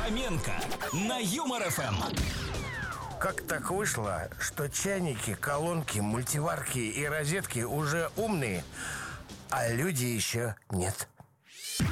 Фоменко на Юмор ФМ. Как так вышло, что чайники, колонки, мультиварки и розетки уже умные, а люди еще нет?